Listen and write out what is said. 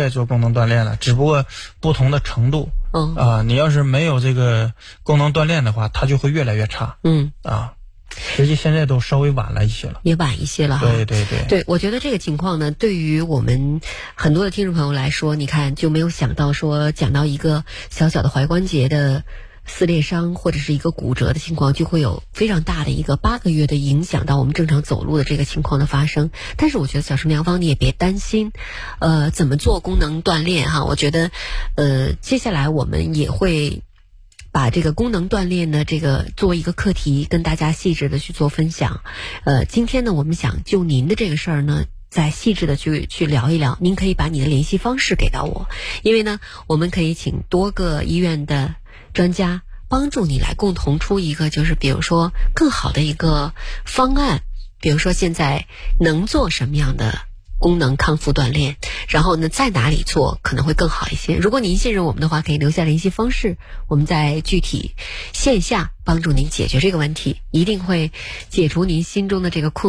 该做功能锻炼了，只不过不同的程度。你要是没有这个功能锻炼的话，它就会越来越差。实际现在都稍微晚了一些了， 也晚一些了哈。对，我觉得这个情况呢，对于我们很多的听众朋友来说，你看就没有想到说讲到一个小小的踝关节的撕裂伤或者是一个骨折的情况，就会有非常大的一个8个月的影响到我们正常走路的这个情况的发生。但是我觉得小生良方你也别担心，怎么做功能锻炼哈？我觉得接下来我们也会把这个功能锻炼的这个作为一个课题跟大家细致的去做分享。今天呢我们想就您的这个事儿呢再细致的去聊一聊，您可以把你的联系方式给到我，因为呢我们可以请多个医院的专家帮助你来共同出一个就是比如说更好的一个方案，比如说现在能做什么样的功能康复锻炼，然后呢在哪里做可能会更好一些。如果您信任我们的话，可以留下联系方式，我们在具体线下帮助您解决这个问题，一定会解除您心中的这个困惑。